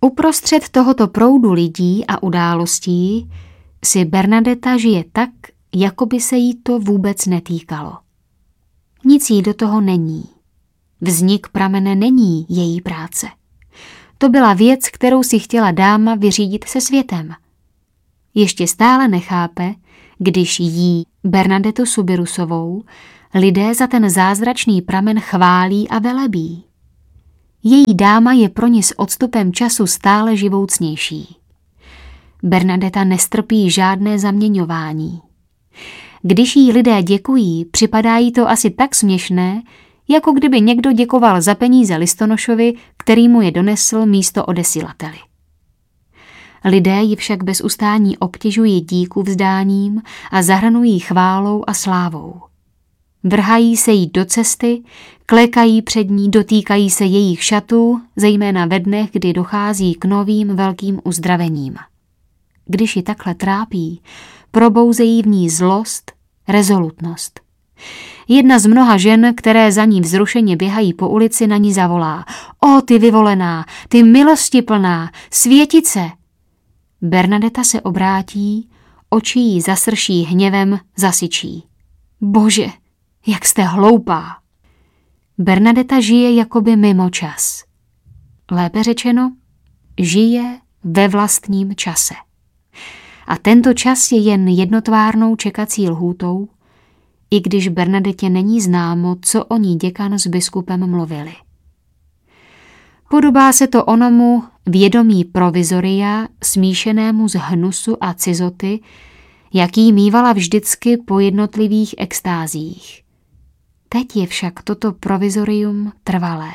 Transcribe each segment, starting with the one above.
Uprostřed tohoto proudu lidí a událostí si Bernadeta žije tak, jako by se jí to vůbec netýkalo. Nic jí do toho není. Vznik pramene není její práce. To byla věc, kterou si chtěla dáma vyřídit se světem. Ještě stále nechápe, když jí, Bernadetu Subirusovou, lidé za ten zázračný pramen chválí a velebí. Její dáma je pro ní s odstupem času stále živoucnější. Bernadeta nestrpí žádné zaměňování. Když jí lidé děkují, připadá jí to asi tak směšné, jako kdyby někdo děkoval za peníze listonošovi, který mu je donesl místo odesilateli. Lidé ji však bez ustání obtěžují díku vzdáním a zahrnují chválou a slávou. Vrhají se jí do cesty, klekají před ní, dotýkají se jejich šatů, zejména ve dnech, kdy dochází k novým velkým uzdravením. Když ji takhle trápí, probouzejí v ní zlost, rezolutnost. Jedna z mnoha žen, které za ní vzrušeně běhají po ulici, na ní zavolá: O, ty vyvolená, ty milostiplná, světice! Bernadeta se obrátí, oči jí zasrší hněvem, zasyčí. Bože, jak jste hloupá! Bernadeta žije jakoby mimo čas. Lépe řečeno, žije ve vlastním čase. A tento čas je jen jednotvárnou čekací lhůtou, i když Bernadetě není známo, co o ní děkan s biskupem mluvili. Podobá se to onomu vědomí provizoria smíšenému z hnusu a cizoty, jaký mívala vždycky po jednotlivých extázích. Teď je však toto provizorium trvalé.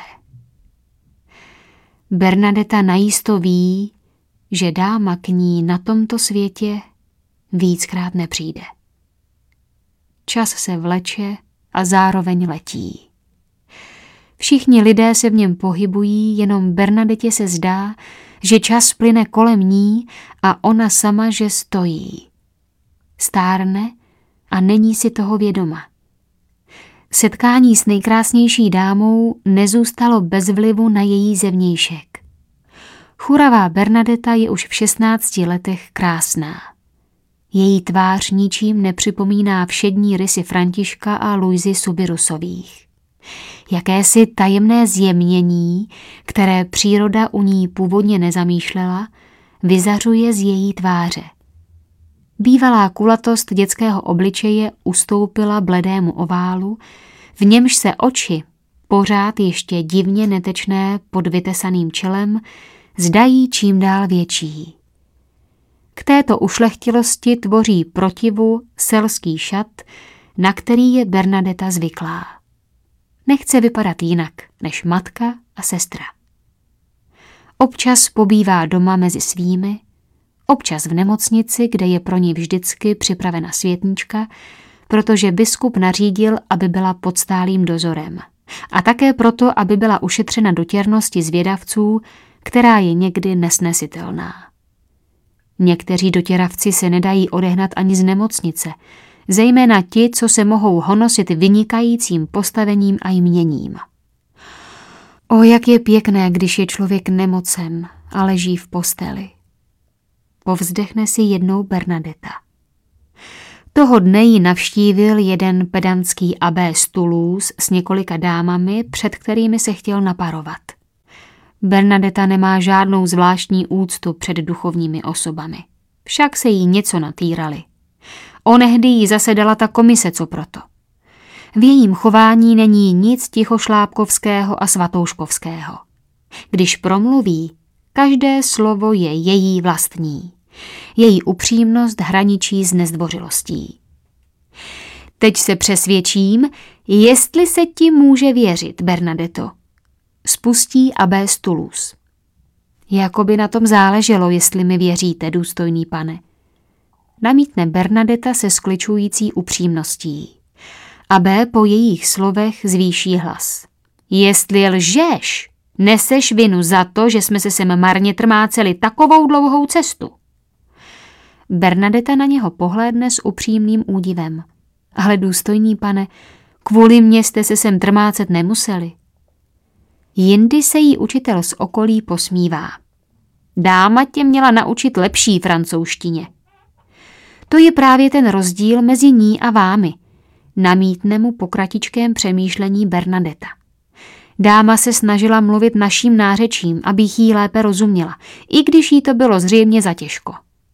Bernadeta najisto ví, že dáma k ní na tomto světě víckrát nepřijde. Čas se vleče a zároveň letí. Všichni lidé se v něm pohybují, jenom Bernadetě se zdá, že čas plyne kolem ní a ona sama, že stojí. Stárne a není si toho vědoma. Setkání s nejkrásnější dámou nezůstalo bez vlivu na její zevnějšek. Churavá Bernadeta je už v 16 letech krásná. Její tvář ničím nepřipomíná všední rysy Františka a Luizy Subirusových. Jakési tajemné zjemnění, které příroda u ní původně nezamýšlela, vyzařuje z její tváře. Bývalá kulatost dětského obličeje ustoupila bledému oválu, v němž se oči, pořád ještě divně netečné pod vytesaným čelem, zdají čím dál větší. K této ušlechtilosti tvoří protivu selský šat, na který je Bernadeta zvyklá. Nechce vypadat jinak než matka a sestra. Občas pobývá doma mezi svými, občas v nemocnici, kde je pro ní vždycky připravena světnička, protože biskup nařídil, aby byla pod stálým dozorem. A také proto, aby byla ušetřena dotěrnosti zvědavců, která je někdy nesnesitelná. Někteří dotěravci se nedají odehnat ani z nemocnice, zejména ti, co se mohou honosit vynikajícím postavením a jměním. O, jak je pěkné, když je člověk nemocen a leží v posteli. Povzdechne si jednou Bernadeta. Toho dne ji navštívil jeden pedantský abbé z Toulouse s několika dámami, před kterými se chtěl naparovat. Bernadeta nemá žádnou zvláštní úctu před duchovními osobami. Však se jí něco natýrali. Onehdy jí zasedala ta komise, co proto. V jejím chování není nic tichošlápkovského a svatouškovského. Když promluví, každé slovo je její vlastní. Její upřímnost hraničí s nezdvořilostí. Teď se přesvědčím, jestli se ti může věřit, Bernadeto. Spustí abbé z Toulouse. Jakoby na tom záleželo, jestli mi věříte, důstojný pane. Namítne Bernadeta se skličující upřímností. Abbé po jejich slovech zvýší hlas. Jestli lžeš, neseš vinu za to, že jsme se sem marně trmáceli takovou dlouhou cestu. Bernadeta na něho pohlédne s upřímným údivem. Ale důstojný pane, kvůli mně jste se sem trmácet nemuseli. Jindy se jí učitel z okolí posmívá. Dáma tě měla naučit lepší francouzštině. To je právě ten rozdíl mezi ní a vámi, namítne mu po kratičkém přemýšlení Bernadetta. Dáma se snažila mluvit naším nářečím, abych jí lépe rozuměla, i když jí to bylo zřejmě zatěžko.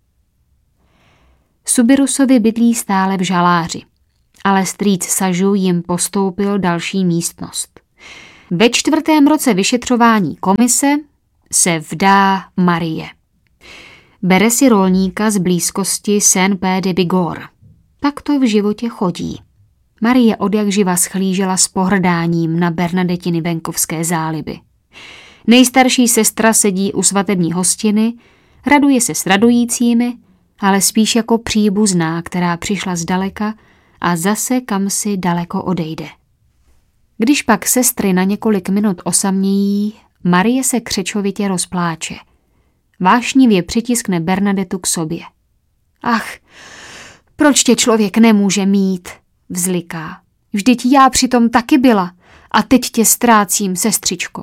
Subirusovi bydlí stále v žaláři, ale strýc Sažu jim postoupil další místnost. Ve 4. roce vyšetřování komise se vdá Marie. Bere si rolníka z blízkosti Saint-Pé-de-Bigorre. Tak to v životě chodí. Marie odjakživa schlížela s pohrdáním na Bernadettiny venkovské záliby. Nejstarší sestra sedí u svatební hostiny, raduje se s radujícími, ale spíš jako příbuzná, která přišla zdaleka a zase kamsi daleko odejde. Když pak sestry na několik minut osamějí, Marie se křečovitě rozpláče. Vášnivě přitiskne Bernadettu k sobě. Ach, proč tě člověk nemůže mít, vzliká. Vždyť já přitom taky byla a teď tě ztrácím, sestřičko.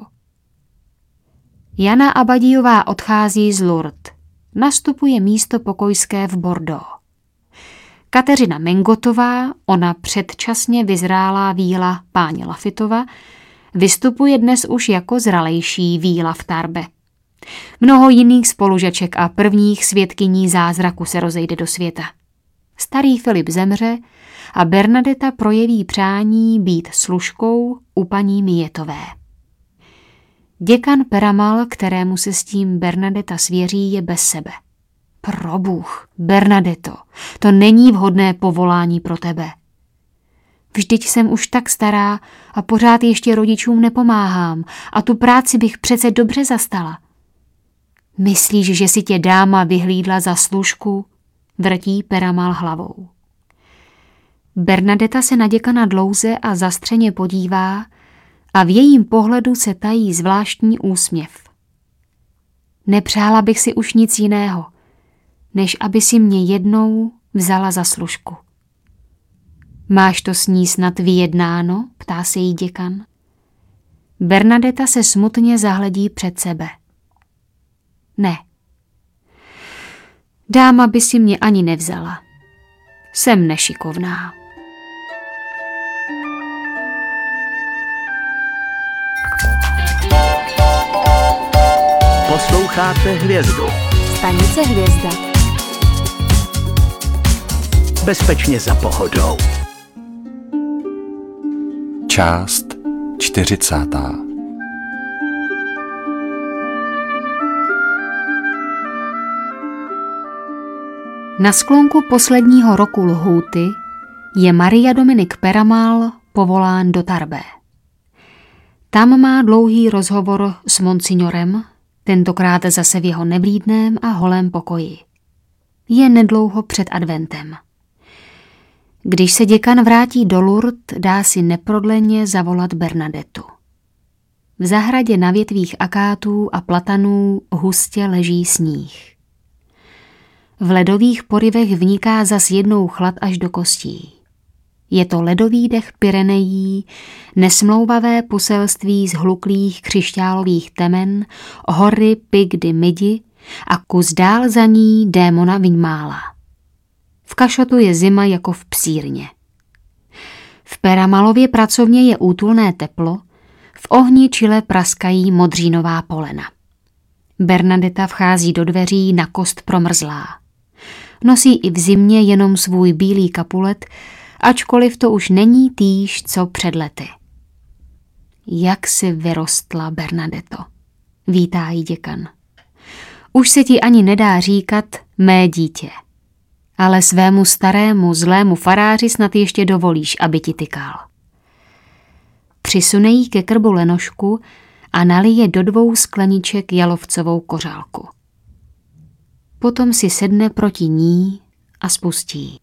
Jana Abadíová odchází z Lourdes. Nastupuje místo pokojské v Bordeaux. Kateřina Mengotová, ona předčasně vyzrálá víla páně Lafitova, vystupuje dnes už jako zralejší víla v Tarbes. Mnoho jiných spolužaček a prvních svědkyní zázraku se rozejde do světa. Starý Filip zemře a Bernadetta projeví přání být služkou u paní Mijetové. Děkan Peramal, kterému se s tím Bernadetta svěří, je bez sebe. Probůh, Bernadetto, to není vhodné povolání pro tebe. Vždyť jsem už tak stará a pořád ještě rodičům nepomáhám a tu práci bych přece dobře zastala. Myslíš, že si tě dáma vyhlídla za služku? Vrtí Peramal hlavou. Bernadetta se na děkana dlouze a zastřeně podívá a v jejím pohledu se tají zvláštní úsměv. Nepřála bych si už nic jiného, než aby si mě jednou vzala za služku. Máš to s ní snad vyjednáno? Ptá se jí děkan. Bernadetta se smutně zahledí před sebe. Ne. Dáma by si mě ani nevzala. Jsem nešikovná. Posloucháte Hvězdu. Stanice Hvězda. Bezpečně za pohodou. Část 40. Na sklonku posledního roku lhůty je Maria Dominik Peramal povolán do Tarbes. Tam má dlouhý rozhovor s monsignorem, tentokrát zase v jeho nevlídném a holém pokoji. Je nedlouho před adventem. Když se děkan vrátí do Lourdes, dá si neprodleně zavolat Bernadettu. V zahradě na větvích akátů a platanů hustě leží sníh. V ledových porivech vniká zas jednou chlad až do kostí. Je to ledový dech Pyrenejí, nesmlouvavé poselství z hluklých křišťálových temen, hory Pic du Midi a kus dál za ní démona Vinmála. V Kašotu je zima jako v psírně. V Peramalově pracovně je útulné teplo, v ohni čile praskají modřínová polena. Bernadetta vchází do dveří na kost promrzlá. Nosí i v zimě jenom svůj bílý kapulet, ačkoliv to už není týž, co před lety. Jak si vyrostla, Bernadetto, vítá jí děkan. Už se ti ani nedá říkat mé dítě, ale svému starému zlému faráři snad ještě dovolíš, aby ti tykal. Přisune jí ke krbu lenošku a nalije do 2 skleniček jalovcovou kořálku. Potom si sedne proti ní a spustí.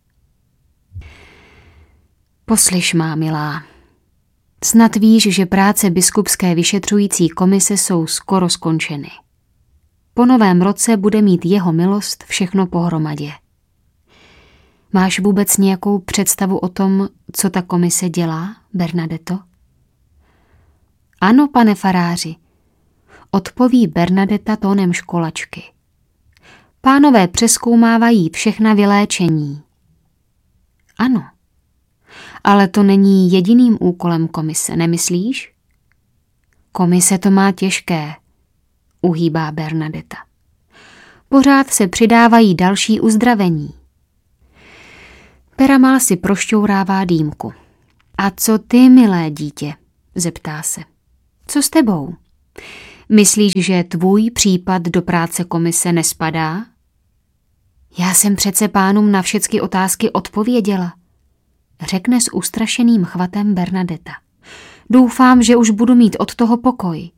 Poslyš, má milá, snad víš, že práce biskupské vyšetřující komise jsou skoro skončeny. Po novém roce bude mít jeho milost všechno pohromadě. Máš vůbec nějakou představu o tom, co ta komise dělá, Bernadetto? Ano, pane faráři. odpoví Bernadeta tónem školačky. Pánové přezkoumávají všechna vyléčení. Ano, ale to není jediným úkolem komise, nemyslíš? Komise to má těžké, uhýbá Bernadeta. Pořád se přidávají další uzdravení. Peramal si prošťourává dýmku. A co ty, milé dítě? Zeptá se. Co s tebou? Myslíš, že tvůj případ do práce komise nespadá? Já jsem přece pánům na všechny otázky odpověděla, řekne s ustrašeným chvatem Bernadeta. Doufám, že už budu mít od toho pokoj.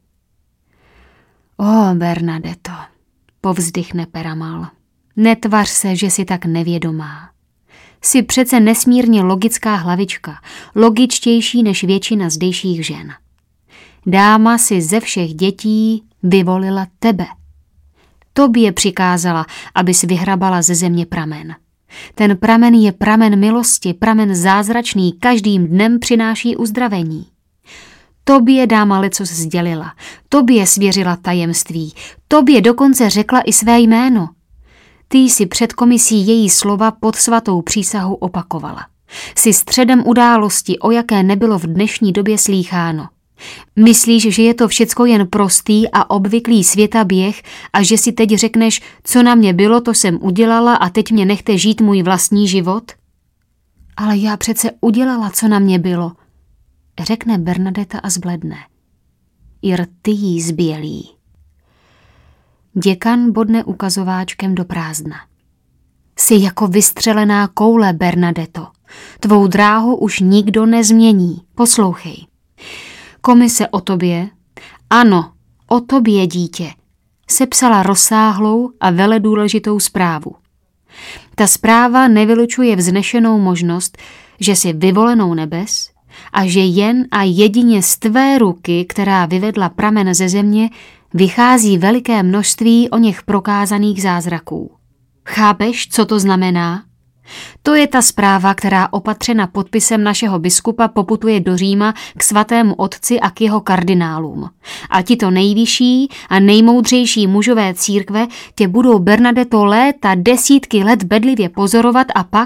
Bernadeto, povzdychne Peramal. Netvař se, že jsi tak nevědomá. Jsi přece nesmírně logická hlavička, logičtější než většina zdejších žen. Dáma si ze všech dětí vyvolila tebe. Tobě přikázala, abys vyhrabala ze země pramen. Ten pramen je pramen milosti, pramen zázračný, každým dnem přináší uzdravení. Tobě dáma lecos sdělila, tobě svěřila tajemství, tobě dokonce řekla i své jméno. Ty jsi před komisí její slova pod svatou přísahou opakovala. Jsi středem události, o jaké nebylo v dnešní době slýcháno. Myslíš, že je to všecko jen prostý a obvyklý světaběh a že si teď řekneš, co na mě bylo, to jsem udělala a teď mě nechte žít můj vlastní život? Ale já přece udělala, co na mě bylo, řekne Bernadeta a zbledne. I rty jí zbělí. Děkan bodne ukazováčkem do prázdna. Jsi jako vystřelená koule, Bernadeto. Tvou dráhu už nikdo nezmění. Poslouchej. Komise o tobě, ano, o tobě, dítě, sepsala rozsáhlou a veledůležitou zprávu. Ta zpráva nevylučuje vznešenou možnost, že jsi vyvolenou nebes a že jen a jedině z tvé ruky, která vyvedla pramen ze země, vychází veliké množství o něch prokázaných zázraků. Chápeš, co to znamená? To je ta zpráva, která opatřena podpisem našeho biskupa poputuje do Říma k svatému otci a k jeho kardinálům. A tito nejvyšší a nejmoudřejší mužové církve tě budou, Bernadeto, léta, desítky let bedlivě pozorovat a pak...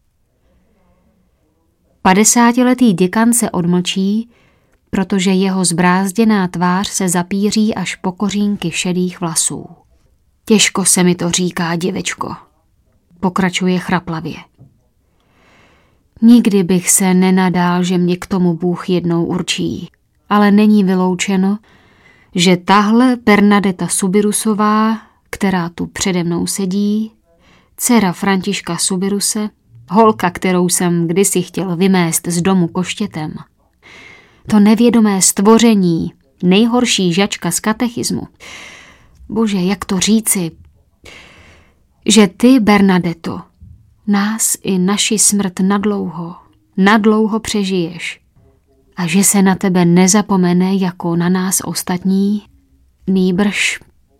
50letý děkan se odmlčí, protože jeho zbrázděná tvář se zapíří až po kořínky šedých vlasů. Těžko se mi to říká, děvečko, pokračuje chraplavě. Nikdy bych se nenadál, že mě k tomu Bůh jednou určí, ale není vyloučeno, že tahle Bernadeta Subirusová, která tu přede mnou sedí, dcera Františka Subiruse, holka, kterou jsem kdysi chtěl vymést z domu koštětem, to nevědomé stvoření, nejhorší žačka z katechismu. Bože, jak to říci? Že ty, Bernadeto, nás i naši smrt nadlouho přežiješ a že se na tebe nezapomene jako na nás ostatní, nýbrž.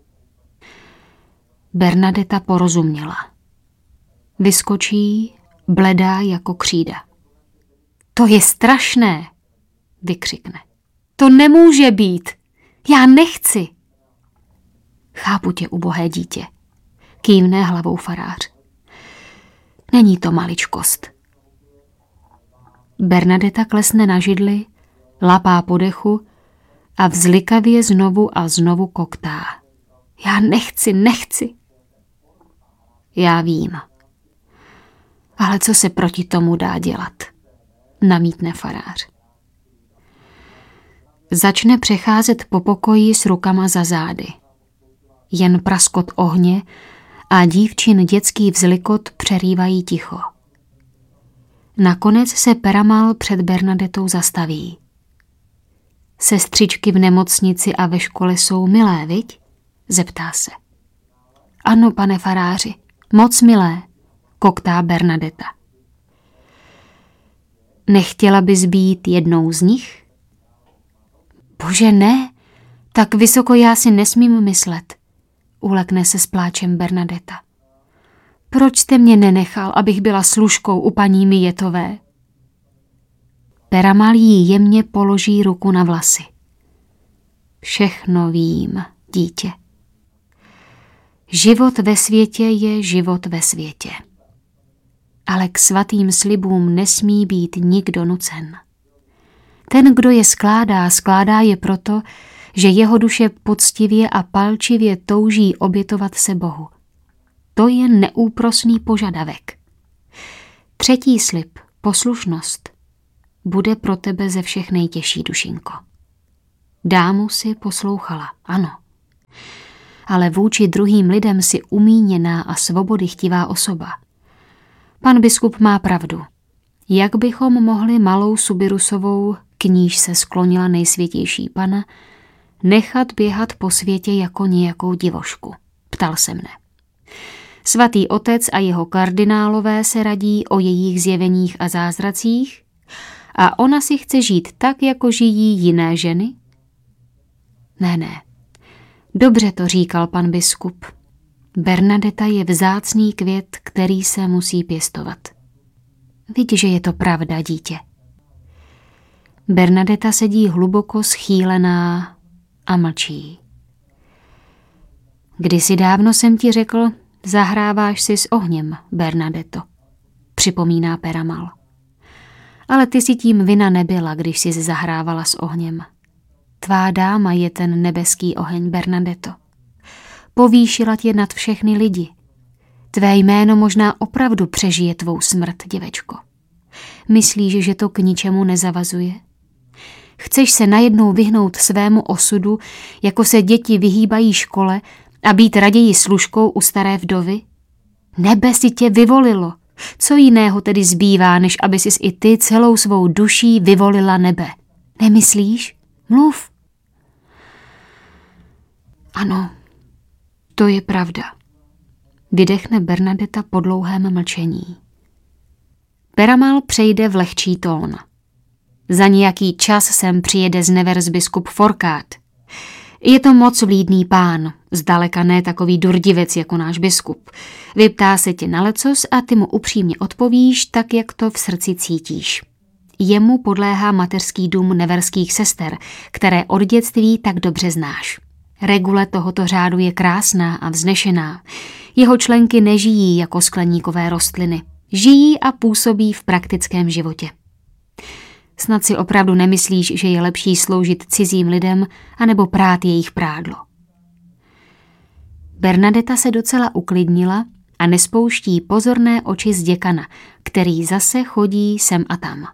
Bernadeta porozuměla. Vyskočí, bledá jako křída. To je strašné, vykřikne. To nemůže být. Já nechci. Chápu tě, ubohé dítě, kývne hlavou farář. Není to maličkost. Bernadeta klesne na židli, lapá po dechu a vzlikavě znovu a znovu koktá. Já nechci. Já vím. Ale co se proti tomu dá dělat? Namítne farář. Začne přecházet po pokoji s rukama za zády. Jen praskot ohně a dívčin dětský vzlikot přerývají ticho. Nakonec se Peramal před Bernadetou zastaví. Sestřičky v nemocnici a ve škole jsou milé, viď? Zeptá se. Ano, pane faráři, moc milé, koktá Bernadeta. Nechtěla bys být jednou z nich? Bože, ne, tak vysoko já si nesmím myslet, ulekne se s pláčem Bernadeta. Proč jste mě nenechal, abych byla služkou u paní Mijetové? Peramal jí jemně položí ruku na vlasy. Všechno vím, dítě. Život ve světě je život ve světě. Ale k svatým slibům nesmí být nikdo nucen. Ten, kdo je skládá, skládá je proto, že jeho duše poctivě a palčivě touží obětovat se Bohu. To je neúprosný požadavek. Třetí slib, poslušnost, bude pro tebe ze všech nejtěžší, dušinko. Dámu si poslouchala, ano. Ale vůči druhým lidem si umíněná a svobody chtivá osoba. Pan biskup má pravdu. Jak bychom mohli malou Subirusovou, k níž se sklonila nejsvětější Pana, nechat běhat po světě jako nějakou divošku? Ptal se mne. Svatý otec a jeho kardinálové se radí o jejich zjeveních a zázracích a ona si chce žít tak, jako žijí jiné ženy? Ne. Dobře to říkal pan biskup. Bernadeta je vzácný květ, který se musí pěstovat. Vidí, že je to pravda, dítě. Bernadeta sedí hluboko schýlená a mlčí. Kdysi dávno jsem ti řekl, zahráváš si s ohněm, Bernadeto, připomíná Peramal. Ale ty si tím vina nebyla, když jsi zahrávala s ohněm. Tvá dáma je ten nebeský oheň, Bernadeto. Povýšila tě nad všechny lidi. Tvé jméno možná opravdu přežije tvou smrt, děvečko. Myslíš, že to k ničemu nezavazuje? Chceš se najednou vyhnout svému osudu, jako se děti vyhýbají škole a být raději služkou u staré vdovy? Nebe si tě vyvolilo. Co jiného tedy zbývá, než aby sis i ty celou svou duší vyvolila nebe? Nemyslíš? Mluv. Ano, to je pravda. Vydechne Bernadeta po dlouhém mlčení. Peramal přejde v lehčí tón. Za nějaký čas sem přijede z Nevers biskup Forkát. Je to moc vlídný pán, zdaleka ne takový durdivec jako náš biskup. Vyptá se tě na lecos a ty mu upřímně odpovíš tak, jak to v srdci cítíš. Jemu podléhá mateřský dům neverských sester, které od dětství tak dobře znáš. Regule tohoto řádu je krásná a vznešená. Jeho členky nežijí jako skleníkové rostliny. Žijí a působí v praktickém životě. Snad si opravdu nemyslíš, že je lepší sloužit cizím lidem anebo prát jejich prádlo. Bernadeta se docela uklidnila a nespouští pozorné oči z děkana, který zase chodí sem a tam.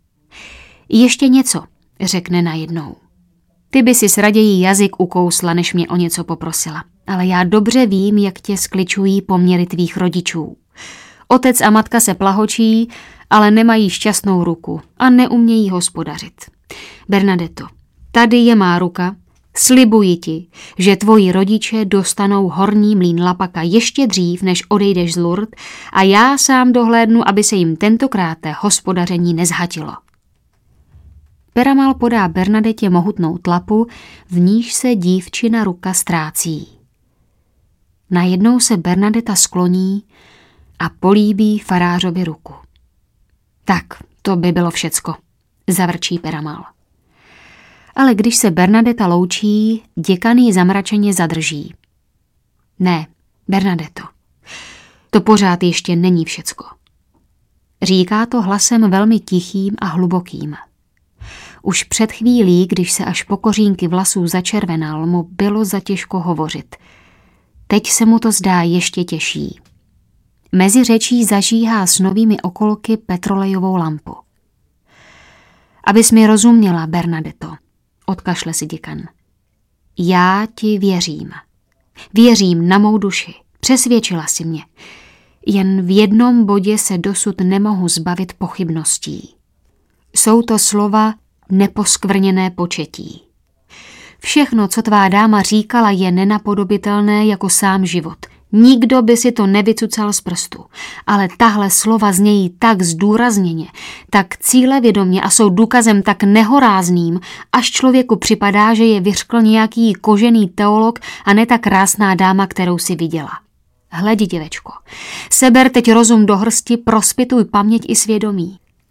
Ještě něco, řekne najednou. Ty by si raději jazyk ukousla, než mě o něco poprosila. Ale já dobře vím, jak tě skličují poměry tvých rodičů. Otec a matka se plahočí, ale nemají šťastnou ruku a neumějí hospodařit. Bernadeto, tady je má ruka, slibuji ti, že tvoji rodiče dostanou horní mlýn Lapaka ještě dřív, než odejdeš z Lourdes a já sám dohlédnu, aby se jim tentokrát hospodaření nezhatilo. Peramal podá Bernadetě mohutnou tlapu, v níž se dívčina ruka ztrácí. Najednou se Bernadeta skloní a políbí farářovi ruku. Tak, to by bylo všecko, zavrčí Peramal. Ale když se Bernadeta loučí, děkan ji zamračeně zadrží. Ne, Bernadeto, to pořád ještě není všecko. Říká to hlasem velmi tichým a hlubokým. Už před chvílí, když se až po kořínky vlasů začervenal, mu bylo zatěžko hovořit. Teď se mu to zdá ještě těžší. Mezi řečí zažíhá s novými okolky petrolejovou lampu. Abys mi rozuměla, Bernadeto, odkašle si děkan. Já ti věřím. Věřím na mou duši. Přesvědčila si mě. Jen v jednom bodě se dosud nemohu zbavit pochybností. Jsou to slova neposkvrněné početí. Všechno, co tvá dáma říkala, je nenapodobitelné jako sám život. Nikdo by si to nevycucal z prstu, ale tahle slova znějí tak zdůrazněně, tak cílevědomě a jsou důkazem tak nehorázným, až člověku připadá, že je vyřkl nějaký kožený teolog a ne ta krásná dáma, kterou si viděla. Hledi, děvečko, seber teď rozum do hrsti, prospituj paměť i svědomí.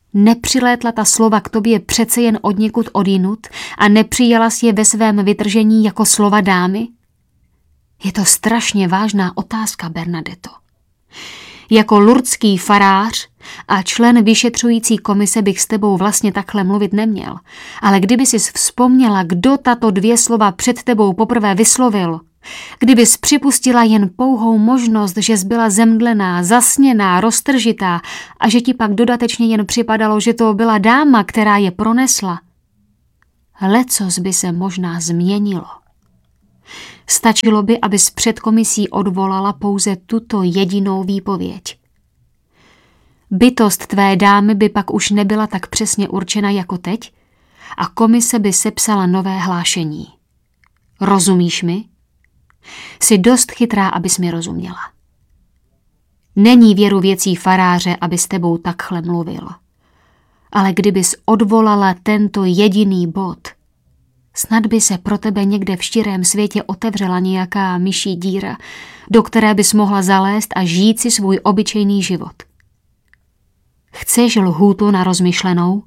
Nepřilétla ta slova k tobě přece jen odněkud odinut a nepřijala jsi je ve svém vytržení jako slova dámy? Je to strašně vážná otázka, Bernadetto. Jako lurdský farář a člen vyšetřující komise bych s tebou vlastně takhle mluvit neměl. Ale kdyby jsi vzpomněla, kdo tato 2 slova před tebou poprvé vyslovil, kdybys připustila jen pouhou možnost, že jsi byla zemdlená, zasněná, roztržitá a že ti pak dodatečně jen připadalo, že to byla dáma, která je pronesla, lecos by se možná změnilo. Stačilo by, abys před komisí odvolala pouze tuto jedinou výpověď. Bytost tvé dámy by pak už nebyla tak přesně určena jako teď a komise by sepsala nové hlášení. Rozumíš mi? Jsi dost chytrá, abys mi rozuměla. Není věru věcí faráře, aby s tebou takhle mluvil. Ale kdybys odvolala tento jediný bod, snad by se pro tebe někde v širém světě otevřela nějaká myší díra, do které bys mohla zalézt a žít si svůj obyčejný život. Chceš lhůtu na rozmyšlenou?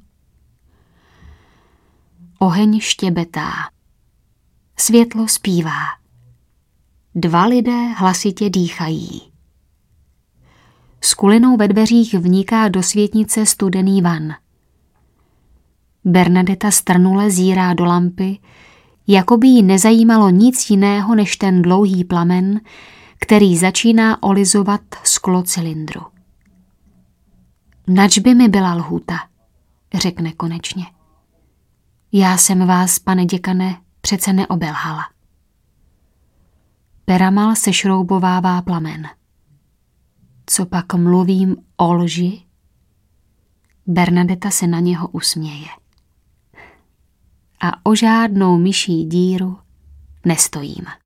Oheň štěbetá. Světlo zpívá. 2 lidé hlasitě dýchají. S kulinou ve dveřích vniká do světnice studený van. Bernadeta strnule zírá do lampy, jako by jí nezajímalo nic jiného než ten dlouhý plamen, který začíná olizovat sklo cylindru. Nač by mi byla lhůta, řekne konečně. Já jsem vás, pane děkane, přece neobelhala. Peramal sešroubovává plamen. Co pak mluvím o lži? Bernadeta se na něho usměje. A o žádnou myší díru nestojím.